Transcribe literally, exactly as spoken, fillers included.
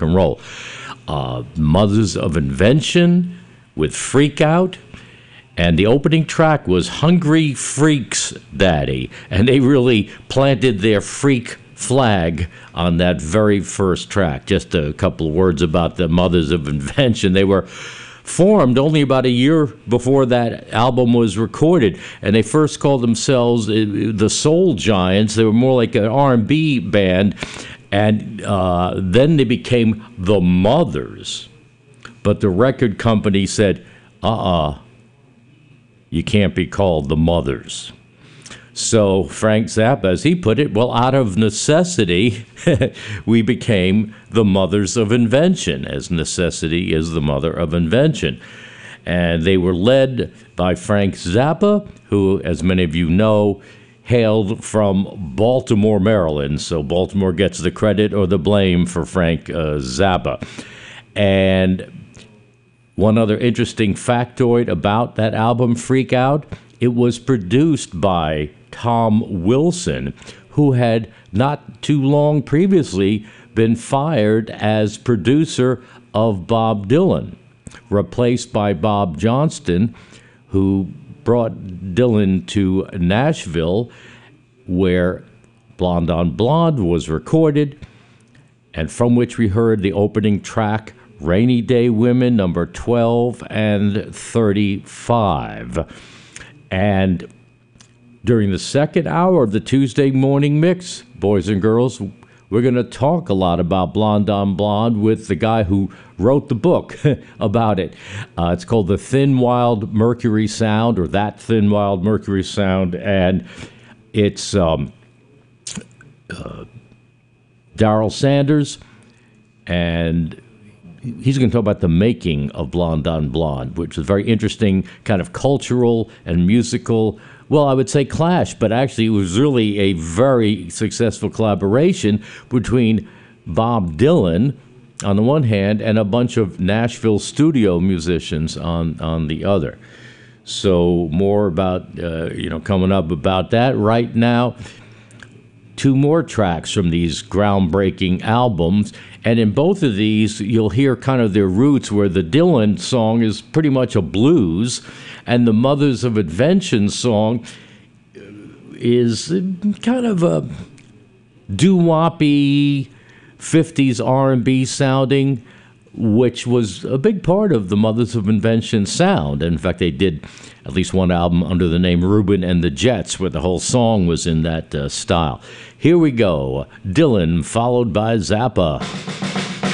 and roll. Uh, Mothers of Invention with Freak Out. And the opening track was Hungry Freaks Daddy. And they really planted their freak flag on that very first track. Just a couple of words about the Mothers of Invention. They were formed only about a year before that album was recorded, and they first called themselves the Soul Giants. They were more like an R and B band, and uh, then they became the Mothers. But the record company said, uh-uh, you can't be called the Mothers. So Frank Zappa, as he put it, well, out of necessity, we became the Mothers of Invention, as necessity is the mother of invention. And they were led by Frank Zappa, who, as many of you know, hailed from Baltimore, Maryland. So Baltimore gets the credit or the blame for Frank uh, Zappa. And one other interesting factoid about that album, Freak Out, it was produced by Tom Wilson, who had not too long previously been fired as producer of Bob Dylan, replaced by Bob Johnston, who brought Dylan to Nashville, where Blonde on Blonde was recorded, and from which we heard the opening track, Rainy Day Women, number twelve and thirty-five. And during the second hour of the Tuesday morning mix, boys and girls, we're going to talk a lot about Blonde on Blonde with the guy who wrote the book about it. Uh, it's called The Thin Wild Mercury Sound, or That Thin Wild Mercury Sound, and it's um, uh, Darrell Sanders, and he's going to talk about the making of Blonde on Blonde, which is a very interesting kind of cultural and musical, well, I would say clash, but actually it was really a very successful collaboration between Bob Dylan on the one hand and a bunch of Nashville studio musicians on, on the other. So more about, uh, you know, coming up about that right now. Two more tracks from these groundbreaking albums. And in both of these, you'll hear kind of their roots, where the Dylan song is pretty much a blues, and the Mothers of Invention song is kind of a doo-woppy fifties R and B sounding, which was a big part of the Mothers of Invention sound. In fact, they did at least one album under the name Reuben and the Jets, where the whole song was in that uh, style. Here we go, Dylan followed by Zappa.